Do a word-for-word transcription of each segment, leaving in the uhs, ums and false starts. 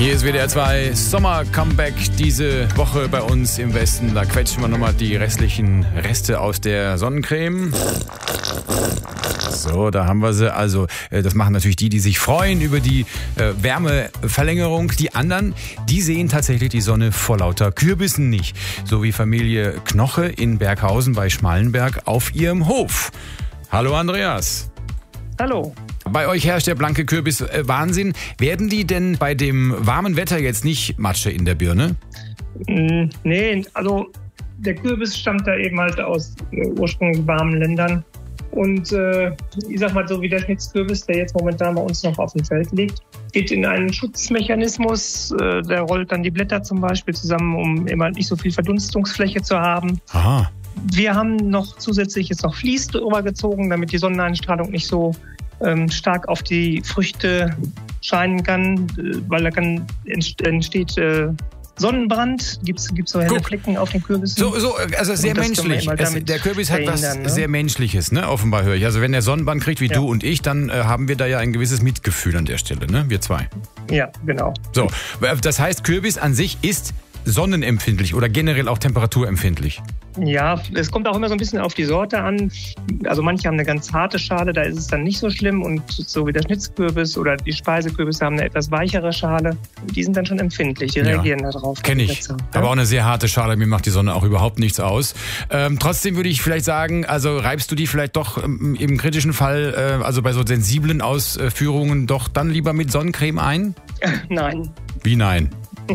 Hier ist W D R zwei Sommer-Comeback diese Woche bei uns im Westen. Da quetschen wir nochmal die restlichen Reste aus der Sonnencreme. So, da haben wir sie. Also, das machen natürlich die, die sich freuen über die äh, Wärmeverlängerung. Die anderen, die sehen tatsächlich die Sonne vor lauter Kürbissen nicht. So wie Familie Knoche in Berghausen bei Schmallenberg auf ihrem Hof. Hallo Andreas. Hallo. Bei euch herrscht der blanke Kürbis-Wahnsinn. Werden die denn bei dem warmen Wetter jetzt nicht Matsche in der Birne? Mm, nee, also der Kürbis stammt da eben halt aus äh, ursprünglich warmen Ländern. Und äh, ich sag mal so, wie der Schnitzkürbis, der jetzt momentan bei uns noch auf dem Feld liegt, geht in einen Schutzmechanismus. Äh, der rollt dann die Blätter zum Beispiel zusammen, um immer nicht so viel Verdunstungsfläche zu haben. Aha. Wir haben noch zusätzlich jetzt noch Vlies drüber gezogen, damit die Sonneneinstrahlung nicht so ähm, stark auf die Früchte scheinen kann, äh, weil da kann, entsteht äh, Sonnenbrand, gibt's gibt's so helle Guck. Flecken auf den Kürbissen. So, so also sehr menschlich. Es, der Kürbis hat was ne? sehr Menschliches, ne? Offenbar höre ich. Also wenn der Sonnenbrand kriegt wie Ja. du und ich, dann äh, haben wir da ja ein gewisses Mitgefühl an der Stelle, ne? Wir zwei. Ja, genau. So, das heißt, Kürbis an sich ist sonnenempfindlich oder generell auch temperaturempfindlich. Ja, es kommt auch immer so ein bisschen auf die Sorte an. Also manche haben eine ganz harte Schale, da ist es dann nicht so schlimm. Und so wie der Schnitzkürbis oder die Speisekürbisse haben eine etwas weichere Schale. Die sind dann schon empfindlich, die Ja. reagieren da drauf. Kenne ich. Aber auch eine sehr harte Schale, mir macht die Sonne auch überhaupt nichts aus. Ähm, trotzdem würde ich vielleicht sagen, also reibst du die vielleicht doch ähm, im kritischen Fall, äh, also bei so sensiblen Ausführungen, doch dann lieber mit Sonnencreme ein? Nein. Wie nein?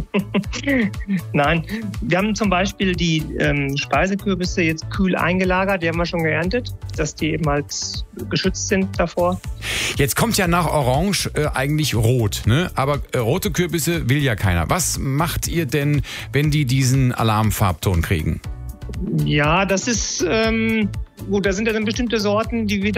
Nein, wir haben zum Beispiel die ähm, Speisekürbisse jetzt kühl eingelagert, die haben wir schon geerntet, dass die eben halt geschützt sind davor. Jetzt kommt ja nach Orange äh, eigentlich Rot, ne? Aber äh, rote Kürbisse will ja keiner. Was macht ihr denn, wenn die diesen Alarmfarbton kriegen? Ja, das ist, ähm, gut, da sind ja dann bestimmte Sorten, die wir